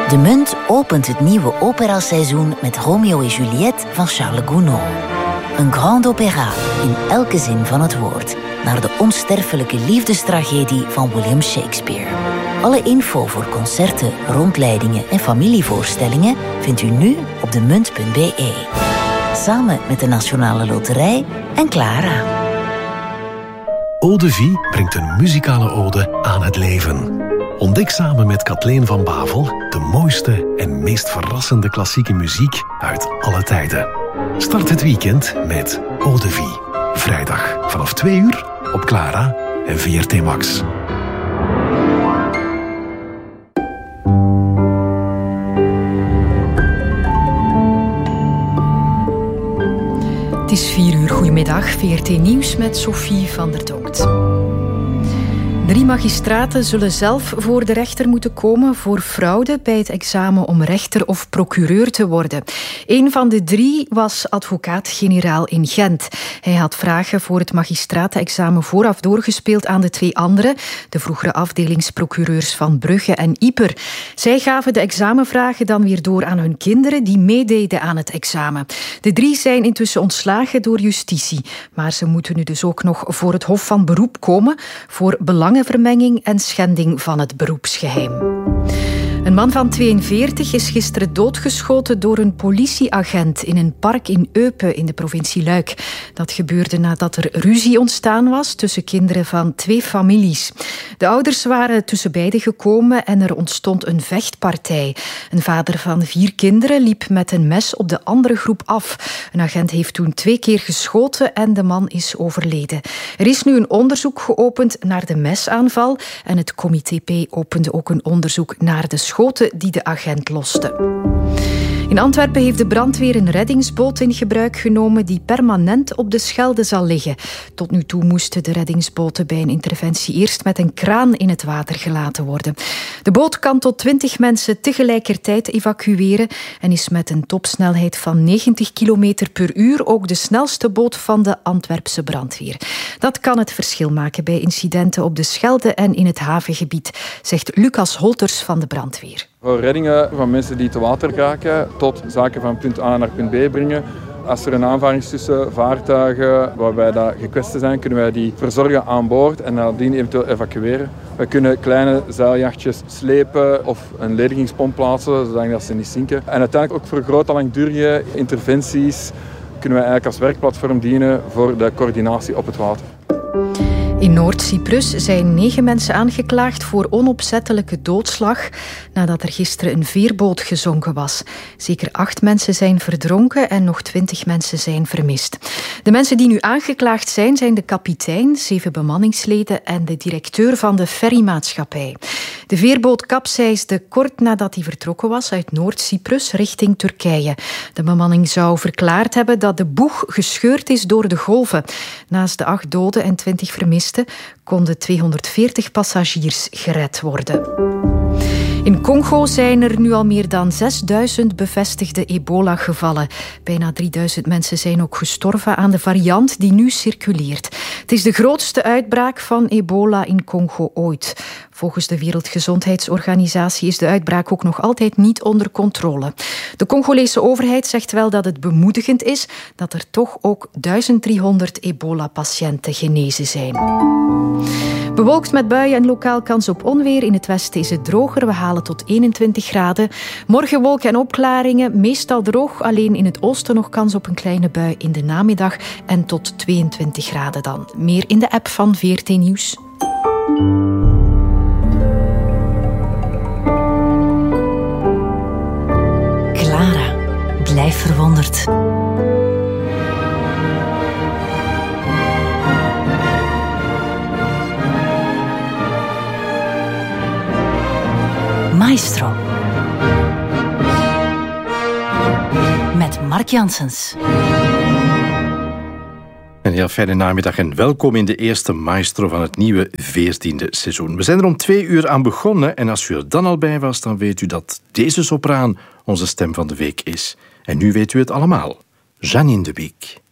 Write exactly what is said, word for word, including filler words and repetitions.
De Munt opent het nieuwe operaseizoen met Romeo en Juliette van Charles Gounod. Een grand opéra in elke zin van het woord, naar de onsterfelijke liefdestragedie van William Shakespeare. Alle info voor concerten, rondleidingen en familievoorstellingen vindt u nu op de munt punt b e. Samen met de Nationale Loterij en Clara. Eau de Vie brengt een muzikale ode aan het leven. Ontdek samen met Kathleen van Bavel de mooiste en meest verrassende klassieke muziek uit alle tijden. Start het weekend met Eau de Vie. Vrijdag vanaf twee uur op Clara en V R T Max. Het is vier uur. Goedemiddag. V R T Nieuws met Sophie van der Donkt. Drie magistraten zullen zelf voor de rechter moeten komen voor fraude bij het examen om rechter of procureur te worden. Een van de drie was advocaat-generaal in Gent. Hij had vragen voor het magistratenexamen vooraf doorgespeeld aan de twee anderen, de vroegere afdelingsprocureurs van Brugge en Ieper. Zij gaven de examenvragen dan weer door aan hun kinderen die meededen aan het examen. De drie zijn intussen ontslagen door justitie, maar ze moeten nu dus ook nog voor het Hof van Beroep komen voor belangenvermenging en schending van het beroepsgeheim. Een man van tweeënveertig is gisteren doodgeschoten door een politieagent in een park in Eupen in de provincie Luik. Dat gebeurde nadat er ruzie ontstaan was tussen kinderen van twee families. De ouders waren tussen beiden gekomen en er ontstond een vechtpartij. Een vader van vier kinderen liep met een mes op de andere groep af. Een agent heeft toen twee keer geschoten en de man is overleden. Er is nu een onderzoek geopend naar de mesaanval en het Comité P opende ook een onderzoek naar de schoten die de agent loste. In Antwerpen heeft de brandweer een reddingsboot in gebruik genomen die permanent op de Schelde zal liggen. Tot nu toe moesten de reddingsboten bij een interventie eerst met een kraan in het water gelaten worden. De boot kan tot twintig mensen tegelijkertijd evacueren en is met een topsnelheid van negentig kilometer per uur ook de snelste boot van de Antwerpse brandweer. Dat kan het verschil maken bij incidenten op de Schelde en in het havengebied, zegt Lucas Holters van de brandweer. Voor reddingen van mensen die te water raken tot zaken van punt A naar punt B brengen. Als er een aanvaring is tussen vaartuigen waarbij dat gekwetsten zijn, kunnen wij die verzorgen aan boord en nadien eventueel evacueren. We kunnen kleine zeiljachtjes slepen of een ledigingspomp plaatsen, zodat ze niet zinken. En uiteindelijk ook voor grote langdurige interventies kunnen wij eigenlijk als werkplatform dienen voor de coördinatie op het water. In Noord-Cyprus zijn negen mensen aangeklaagd voor onopzettelijke doodslag nadat er gisteren een veerboot gezonken was. Zeker acht mensen zijn verdronken en nog twintig mensen zijn vermist. De mensen die nu aangeklaagd zijn, zijn de kapitein, zeven bemanningsleden en de directeur van de ferrymaatschappij. De veerboot kapseisde kort nadat hij vertrokken was uit Noord-Cyprus richting Turkije. De bemanning zou verklaard hebben dat de boeg gescheurd is door de golven. Naast de acht doden en twintig vermisten konden tweehonderdveertig passagiers gered worden. In Congo zijn er nu al meer dan zesduizend bevestigde ebola-gevallen. Bijna drieduizend mensen zijn ook gestorven aan de variant die nu circuleert. Het is de grootste uitbraak van ebola in Congo ooit. Volgens de Wereldgezondheidsorganisatie is de uitbraak ook nog altijd niet onder controle. De Congolese overheid zegt wel dat het bemoedigend is dat er toch ook duizend driehonderd ebola-patiënten genezen zijn. Bewolkt met buien en lokaal kans op onweer. In het westen is het droger. We halen tot eenentwintig graden. Morgen wolken en opklaringen. Meestal droog. Alleen in het oosten nog kans op een kleine bui in de namiddag. En tot tweeëntwintig graden dan. Meer in de app van V R T Nieuws. Clara, blijf verwonderd. Maestro. Met Mark Janssens. Een heel fijne namiddag en welkom in de eerste Maestro van het nieuwe veertiende seizoen. We zijn er om twee uur aan begonnen en als u er dan al bij was, dan weet u dat deze sopraan onze stem van de week is. En nu weet u het allemaal. Janine de Beek.